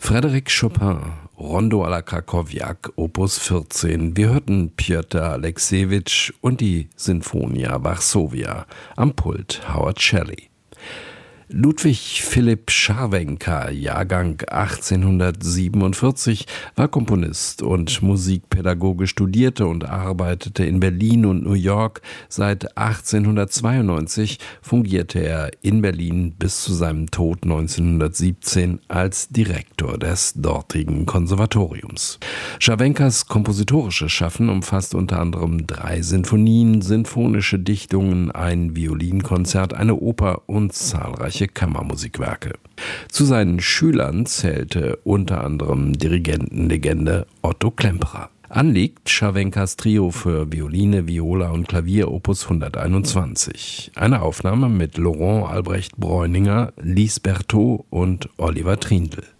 Frédéric Chopin, Rondo alla Krakowiak, Opus 14. Wir hörten Pjotr Aleksejewitsch und die Sinfonia Varsovia, am Pult Howard Shelley. Ludwig Philipp Scharwenka, Jahrgang 1847, war Komponist und Musikpädagoge, studierte und arbeitete in Berlin und New York. Seit 1892 fungierte er in Berlin bis zu seinem Tod 1917 als Direktor des dortigen Konservatoriums. Scharwenkas kompositorisches Schaffen umfasst unter anderem 3 Sinfonien, sinfonische Dichtungen, ein Violinkonzert, eine Oper und zahlreiche Kammermusikwerke. Zu seinen Schülern zählte unter anderem Dirigentenlegende Otto Klemperer. Anliegt Scharwenkas Trio für Violine, Viola und Klavier Opus 121. Eine Aufnahme mit Laurent Albrecht Bräuninger, Lise Berthaud und Oliver Trindl.